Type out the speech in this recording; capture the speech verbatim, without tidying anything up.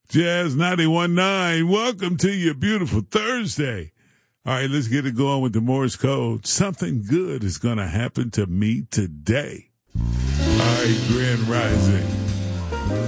Jazz ninety-one point nine. Welcome to your beautiful Thursday. All right, let's get it going with the Morse code. Something good is going to happen to me today. All right, Grand Rising.